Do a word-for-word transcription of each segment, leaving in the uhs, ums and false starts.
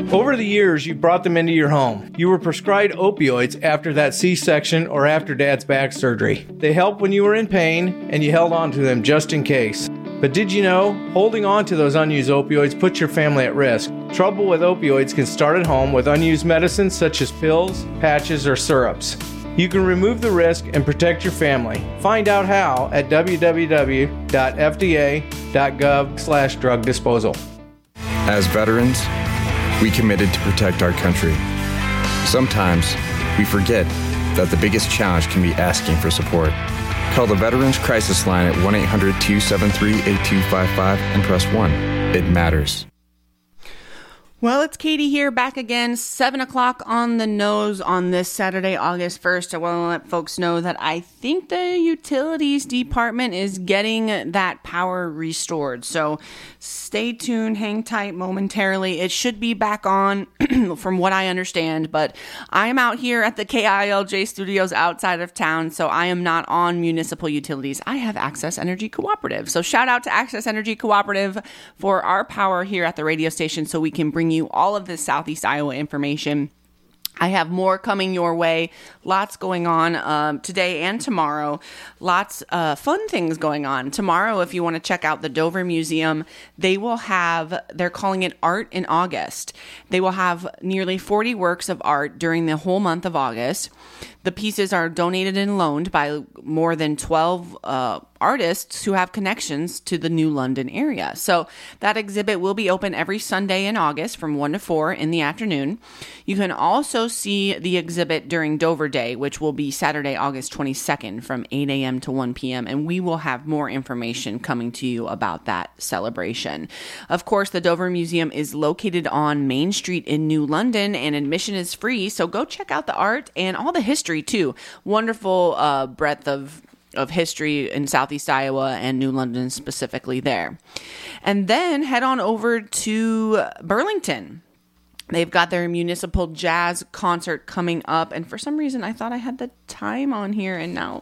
Over the years, you've brought them into your home. You were prescribed opioids after that C-section or after Dad's back surgery. They helped when you were in pain, and you held on to them just in case. But did you know, holding on to those unused opioids puts your family at risk. Trouble with opioids can start at home with unused medicines such as pills, patches, or syrups. You can remove the risk and protect your family. Find out how at w w w dot f d a dot gov slash drug disposal. As veterans, we committed to protect our country. Sometimes we forget that the biggest challenge can be asking for support. Call the Veterans Crisis Line at one eight hundred two seven three eight two five five and press one. It matters. Well, it's Katie here, back again, seven o'clock on the nose on this Saturday, August first. I want to let folks know that I think the Utilities Department is getting that power restored. So stay tuned, hang tight momentarily. It should be back on from what I understand, but I am out here at the K I L J studios outside of town, so I am not on municipal utilities. I have Access Energy Cooperative. So shout out to Access Energy Cooperative for our power here at the radio station so we can bring you all of this Southeast Iowa information. I have more coming your way. Lots going on um, today and tomorrow. Lots of uh, fun things going on. Tomorrow, if you want to check out the Dover Museum, they will have, they're calling it Art in August. They will have nearly forty works of art during the whole month of August. The pieces are donated and loaned by more than twelve uh, artists who have connections to the New London area. So that exhibit will be open every Sunday in August from one to four in the afternoon. You can also see the exhibit during Dover Day, which will be Saturday, August twenty-second from eight a.m. to one p.m. And we will have more information coming to you about that celebration. Of course, the Dover Museum is located on Main Street in New London, and admission is free. So go check out the art and all the history too. Wonderful uh, breadth of of history in Southeast Iowa and New London specifically there. And then head on over to Burlington. They've got their municipal jazz concert coming up. And for some reason, I thought I had the time on here and now,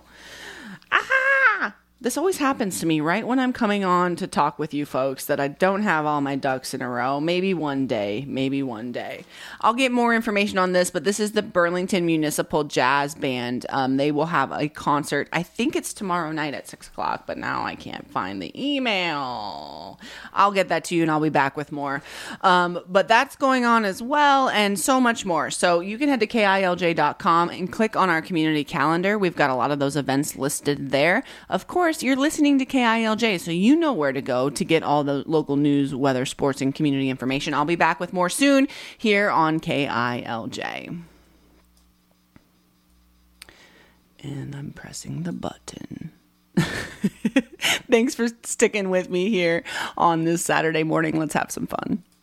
aha! This always happens to me right when I'm coming on to talk with you folks that I don't have all my ducks in a row. Maybe one day, maybe one day. I'll get more information on this, but this is the Burlington Municipal Jazz Band. Um, they will have a concert. I think it's tomorrow night at six o'clock, but now I can't find the email. I'll get that to you and I'll be back with more. Um, but that's going on as well and so much more. So you can head to K I L J dot com and click on our community calendar. We've got a lot of those events listed there. Of course, you're listening to K I L J, so you know where to go to get all the local news, weather, sports, and community information. I'll be back with more soon here on K I L J. And I'm pressing the button. Thanks for sticking with me here on this Saturday morning. Let's have some fun.